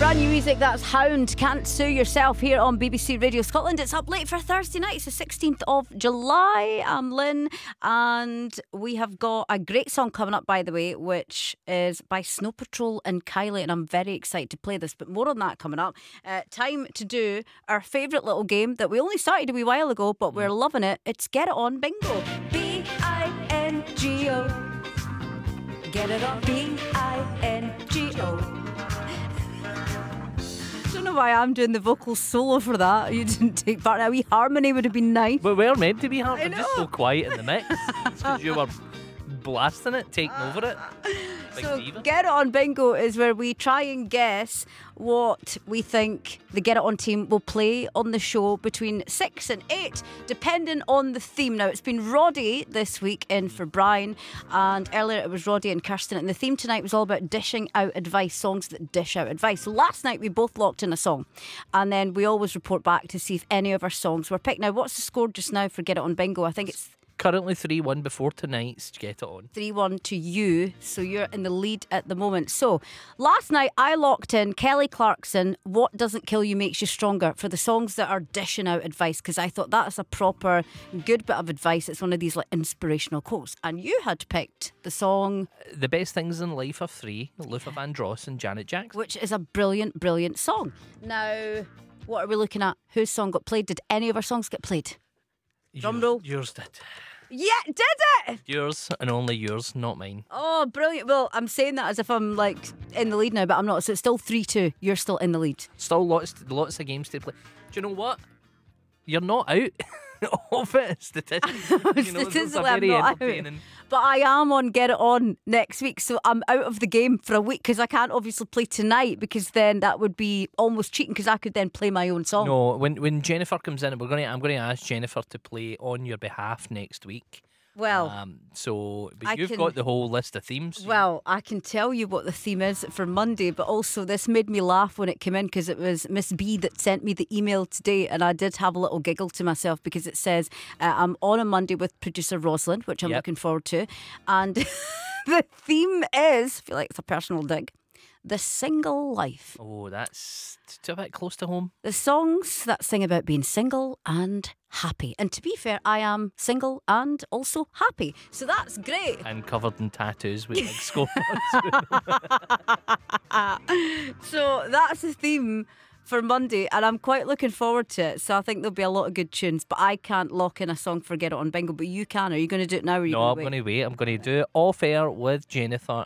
Brand new music, that's Hound, Can't Sue Yourself, here on BBC Radio Scotland. It's up late for Thursday night, it's the 16th of July. I'm Lynn, and we have got a great song coming up, by the way, which is by Snow Patrol and Kylie, and I'm very excited to play this, but more on that coming up. Time to do our favourite little game that we only started a wee while ago, but we're loving it. It's Get It On Bingo. B-I-N-G-O. Get it on. B-I-N-G-O. I don't know why I'm doing the vocal solo for that. You didn't take part. A wee harmony would have been nice. But we're meant to be hard. I We're just so quiet in the mix. It's because you were blasting it, taking over it. Big So diva. Get It On Bingo is where we try and guess what we think the Get It On team will play on the show between 6 and 8, depending on the theme. Now, it's been Roddy this week in for Brian, and earlier it was Roddy and Kirsten, and the theme tonight was all about dishing out advice, songs that dish out advice. So last night we both locked in a song, and then we always report back to see if any of our songs were picked. Now, what's the score just now for Get It On Bingo? I think it's Currently 3-1 before tonight's Get It On. 3-1 to you, so you're in the lead at the moment. So last night I locked in Kelly Clarkson, What Doesn't Kill You Makes You Stronger, for the songs that are dishing out advice, because I thought that's a proper good bit of advice. It's one of these like inspirational quotes, and you had picked the song, The Best Things in Life Are Three, Luther Vandross and Janet Jackson. which is a brilliant song. Now, what are we looking at? Whose song got played? Did any of our songs get played? Drum roll. Yours did. Yeah, did it? Yours and only yours, not mine. Oh, brilliant. Well, I'm saying that as if I'm like in the lead now, but I'm not. So it's still 3-2. You're still in the lead. Still lots of games to play. Do you know what? You're not out of it statistically. You know, it's a Statistically, I'm very not out. entertaining. But I am on Get It On next week, so I'm out of the game for a week because I can't obviously play tonight, because then that would be almost cheating, because I could then play my own song. No, when Jennifer comes in, I'm going to ask Jennifer to play on your behalf next week. Well, But you've got the whole list of themes. Well, I can tell you what the theme is for Monday, but also this made me laugh when it came in, because it was Miss B that sent me the email today, and I did have a little giggle to myself, because it says I'm on a Monday with producer Rosalind, which I'm looking forward to, and the theme is, I feel like it's a personal dig, the single life. Oh, that's a bit close to home. The songs that sing about being single and happy. And to be fair, I am single and also happy. So that's great. And covered in tattoos with big scope. So that's the theme for Monday, and I'm quite looking forward to it. So I think there'll be a lot of good tunes, but I can't lock in a song for Get It On Bingo, but you can. Are you going to do it now, or are you No, I'm going going to wait. I'm going to do it off air with Jennifer,